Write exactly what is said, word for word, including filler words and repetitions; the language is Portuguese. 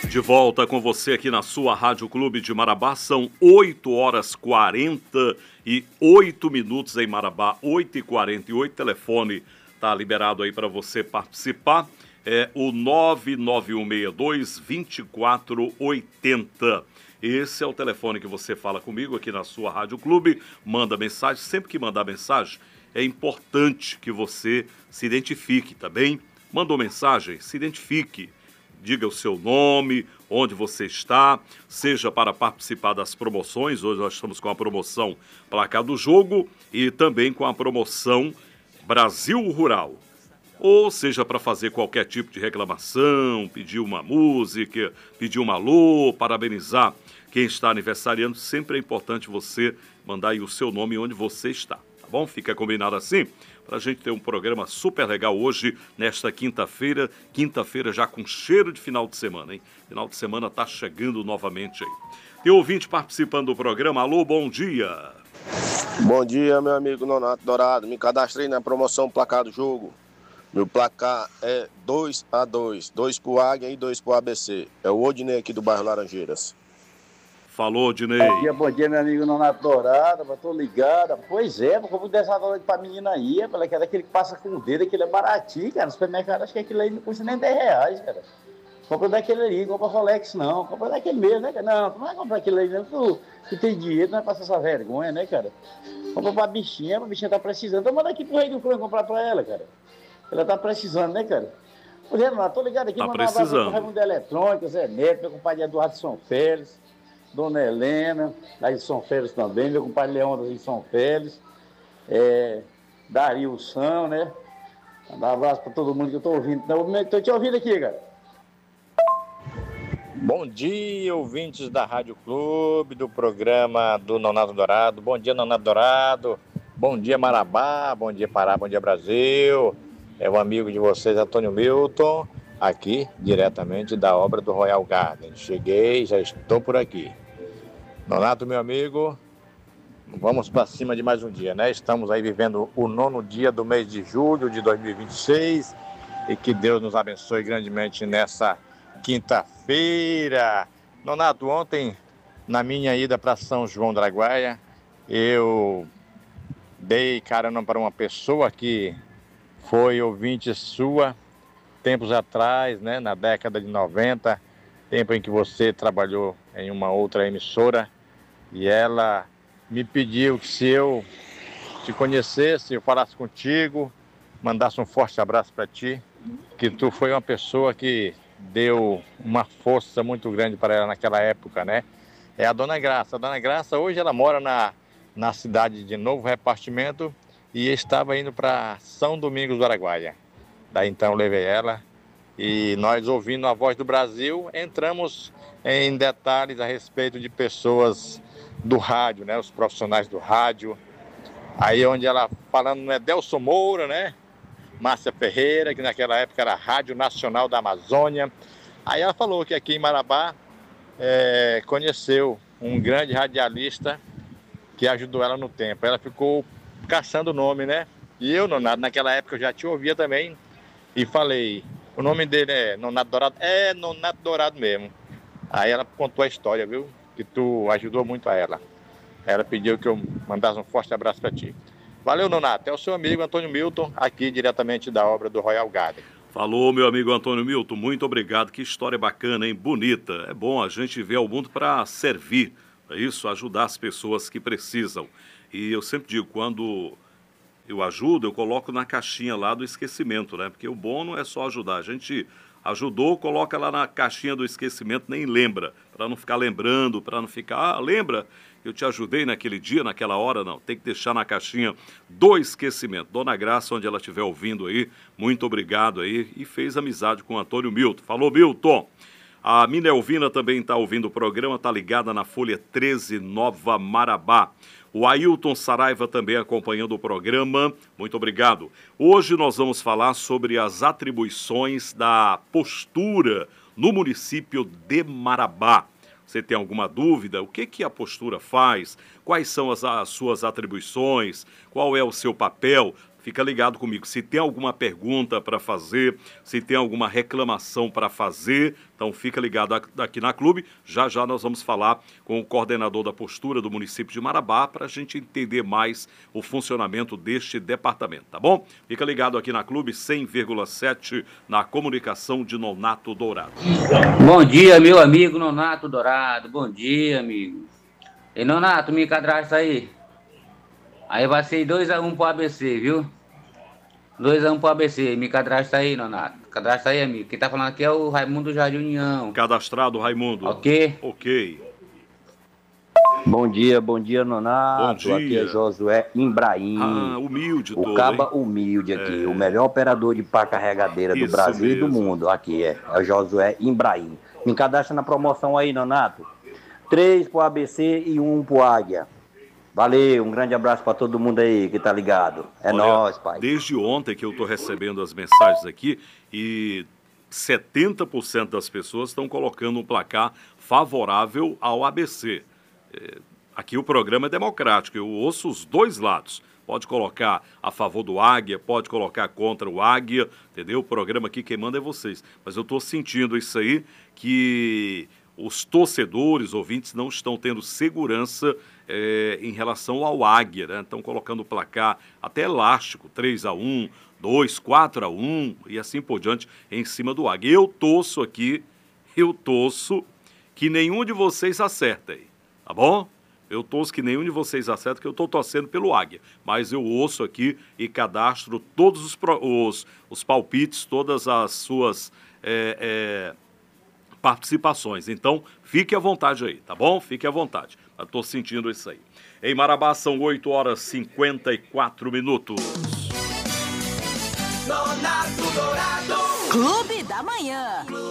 De volta com você aqui na sua Rádio Clube de Marabá, são oito horas e quarenta e oito minutos em Marabá, oito e quarenta e oito, telefone está liberado aí para você participar, é o nove nove um seis dois, dois quatro oito zero. Esse é o telefone que você fala comigo aqui na sua Rádio Clube, manda mensagem, sempre que mandar mensagem é importante que você se identifique, tá bem? Mandou mensagem, se identifique. Diga o seu nome, onde você está, seja para participar das promoções. Hoje nós estamos com a promoção Placar do Jogo e também com a promoção Brasil Rural. Ou seja, para fazer qualquer tipo de reclamação, pedir uma música, pedir um alô, parabenizar quem está aniversariando. Sempre é importante você mandar aí o seu nome e onde você está, tá bom? Fica combinado assim? Para a gente ter um programa super legal hoje, nesta quinta-feira. Quinta-feira já com cheiro de final de semana, hein? Final de semana está chegando novamente aí. Tem ouvinte participando do programa. Alô, bom dia. Bom dia, meu amigo Nonato Dourado. Me cadastrei na promoção Placar do Jogo. Meu placar é dois a dois. dois pro Águia e dois pro A B C. É o Odinei aqui do bairro Laranjeiras. Falou, Dinei. Bom dia, bom dia, meu amigo Nonato Dourado, eu tô ligado. Pois é, vou comprar dessa dólar pra menina aí, ela quer daquele que passa com o dedo, aquele é baratinho, cara. No supermercado, acho que aquele aí não custa nem dez reais, cara. Compra daquele ali, não compra Rolex, não. Compra daquele mesmo, né, cara? Não, não vai comprar aquele aí, não. Tu, tu tem dinheiro, não vai passar essa vergonha, né, cara? Compra pra bichinha, pra bichinha tá precisando. Então manda aqui pro Rei do Frango comprar pra ela, cara. Ela tá precisando, né, cara? Pois é, Nonato, tô ligado aqui, Tá mandar um abraço pro Raimundo Eletrônica, Zé Neto, meu compadre Eduardo de São Félix. Dona Helena, lá de São Félix também, meu compadre Leão de São Félix, é, Darilson, né? Mandar um abraço para todo mundo que eu estou ouvindo. Estou te ouvindo aqui, cara. Bom dia, ouvintes da Rádio Clube, do programa do Nonato Dourado. Bom dia, Nonato Dourado. Bom dia, Marabá. Bom dia, Pará. Bom dia, Brasil. É um amigo de vocês, Antônio Milton, aqui diretamente da obra do Royal Garden. Cheguei, já estou por aqui. Nonato, meu amigo, vamos para cima de mais um dia, né? Estamos aí vivendo o nono dia do mês de julho de dois mil e vinte e seis e que Deus nos abençoe grandemente nessa quinta-feira. Nonato, ontem, na minha ida para São João do Araguaia, eu dei carona para uma pessoa que foi ouvinte sua tempos atrás, né, na década de noventa, tempo em que você trabalhou em uma outra emissora, e ela me pediu que se eu te conhecesse, eu falasse contigo, mandasse um forte abraço para ti, que tu foi uma pessoa que deu uma força muito grande para ela naquela época, né? É a Dona Graça. A Dona Graça, hoje ela mora na, na cidade de Novo Repartimento e estava indo para São Domingos do Araguaia. Daí então levei ela e nós, ouvindo a Voz do Brasil, entramos em detalhes a respeito de pessoas do rádio, né? Os profissionais do rádio. Aí onde ela falando no Edelson Moura, né? Márcia Ferreira, que naquela época era a Rádio Nacional da Amazônia. Aí ela falou que aqui em Marabá é, conheceu um grande radialista que ajudou ela no tempo. Ela ficou caçando o nome, né? E eu, Nonato, naquela época eu já te ouvia também e falei, o nome dele é Nonato Dourado? É Nonato Dourado mesmo. Aí ela contou a história, viu? Que tu ajudou muito a ela. Ela pediu que eu mandasse um forte abraço para ti. Valeu, Nonato. É o seu amigo Antônio Milton, aqui diretamente da obra do Royal Garden. Falou, meu amigo Antônio Milton. Muito obrigado. Que história bacana, hein? Bonita. É bom a gente ver o mundo para servir. É isso, ajudar as pessoas que precisam. E eu sempre digo, quando eu ajudo, eu coloco na caixinha lá do esquecimento, né? Porque o bom não é só ajudar. A gente ajudou, coloca lá na caixinha do esquecimento, nem lembra. Para não ficar lembrando, para não ficar, ah, lembra? Eu te ajudei naquele dia, naquela hora, não. Tem que deixar na caixinha do esquecimento. Dona Graça, onde ela estiver ouvindo aí, muito obrigado aí. E fez amizade com o Antônio Milton. Falou, Milton. A Minelvina também está ouvindo o programa, está ligada na Folha treze, Nova Marabá. O Ailton Saraiva também acompanhando o programa. Muito obrigado. Hoje nós vamos falar sobre as atribuições da postura no município de Marabá. Você tem alguma dúvida? O que, que a postura faz? Quais são as, as suas atribuições? Qual é o seu papel? fica ligado comigo. Se tem alguma pergunta para fazer, se tem alguma reclamação para fazer, então fica ligado aqui na Clube. Já já nós vamos falar com o coordenador da postura do município de Marabá para a gente entender mais o funcionamento deste departamento, tá bom? Fica ligado aqui na Clube cem vírgula sete na comunicação de Nonato Dourado. Bom dia, meu amigo Nonato Dourado. Bom dia, amigo. E Nonato, me cadastra aí. Aí vai ser dois a um pro A B C, viu? dois a um pro A B C. Me cadastra aí, Nonato. Cadastra aí, amigo. Quem tá falando aqui é o Raimundo Jardim União. Cadastrado, Raimundo. Ok? Ok. Bom dia, bom dia, Nonato. Bom dia. Aqui é Josué Imbraim. Ah, humilde o todo, caba hein? humilde aqui. É. O melhor operador de pá carregadeira do Isso Brasil e do mesmo. mundo. Aqui é, é o Josué Imbraim. Me cadastra na promoção aí, Nonato. Três pro A B C e um pro Águia. Valeu, um grande abraço para todo mundo aí que tá ligado. É Olha, nóis, pai. Desde ontem que eu tô recebendo as mensagens aqui e setenta por cento das pessoas estão colocando um placar favorável ao A B C. É, aqui o programa é democrático, eu ouço os dois lados. Pode colocar a favor do Águia, pode colocar contra o Águia, entendeu? O programa aqui quem manda é vocês. Mas eu estou sentindo isso aí, que os torcedores, ouvintes, não estão tendo segurança é, em relação ao Águia, né? Estão colocando o placar até elástico, três a um, dois, quatro a um e assim por diante em cima do Águia. Eu torço aqui, eu torço que nenhum de vocês acertem, tá bom? Eu torço que nenhum de vocês acerta, que eu estou torcendo pelo Águia. Mas eu ouço aqui e cadastro todos os, os, os palpites, todas as suas é, é, participações. Então, fique à vontade aí, tá bom? Fique à vontade. Eu estou sentindo isso aí. Em Marabá são oito horas e cinquenta e quatro minutos. Nonato Dourado. Clube da Manhã.